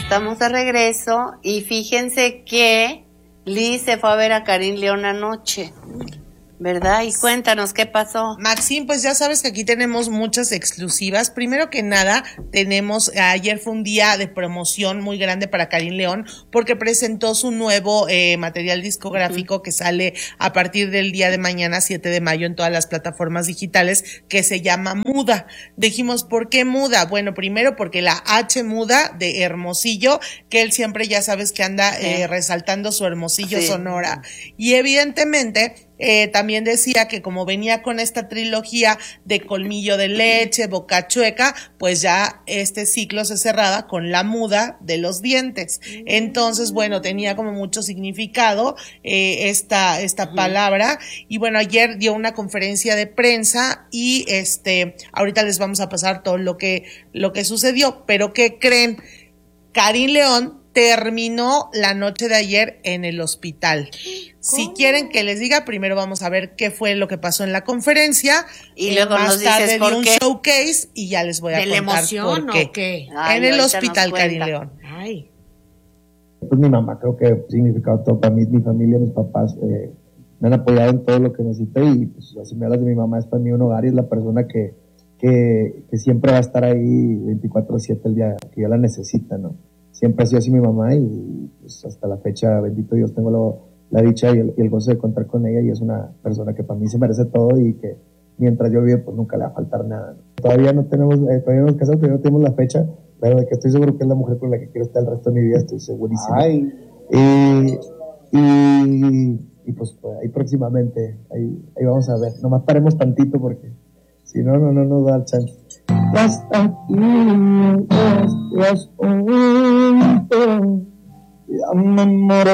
estamos de regreso y fíjense que Liz se fue a ver a Karin León anoche, ¿verdad? Y cuéntanos qué pasó. Maxine, pues ya sabes que aquí tenemos muchas exclusivas. Primero que nada, ayer fue un día de promoción muy grande para Karin León porque presentó su nuevo material discográfico que sale a partir del día de mañana, 7 de mayo, en todas las plataformas digitales, que se llama Muda. Dijimos, ¿por qué Muda? Bueno, primero porque la H muda de Hermosillo, que él siempre ya sabes que anda resaltando su Hermosillo Sonora. Y evidentemente también decía que como venía con esta trilogía de Colmillo de Leche, Boca Chueca, pues ya este ciclo se cerraba con la muda de los dientes. Entonces, bueno, tenía como mucho significado esta palabra. Y bueno, ayer dio una conferencia de prensa y ahorita les vamos a pasar todo lo que sucedió. Pero ¿qué creen? Karin León terminó la noche de ayer en el hospital. Si quieren que les diga, primero vamos a ver qué fue lo que pasó en la conferencia y luego más nos tarde dices dio por un qué. Showcase y ya les voy a contar emoción, por qué. ¿o qué? Ay, en el ahorita hospital nos Karin cuenta. León. Ay. Pues mi mamá creo que ha significado todo para mí, mi familia, mis papás me han apoyado en todo lo que necesité y pues las señoras de mi mamá es para mí un hogar y es la persona que siempre va a estar ahí 24/7 el día que yo la necesita, ¿no? Siempre ha sido así mi mamá y pues hasta la fecha, bendito Dios, tengo la dicha y el gozo de contar con ella y es una persona que para mí se merece todo y que mientras yo vivo pues nunca le va a faltar nada, ¿no? Todavía no nos casamos, todavía no tenemos la fecha, pero de que estoy seguro que es la mujer con la que quiero estar el resto de mi vida, estoy segurísimo. Ay. Y pues ahí próximamente, ahí vamos a ver, nomás paremos tantito porque si no nos da el chance. Hasta aquí este asunto, ya me muero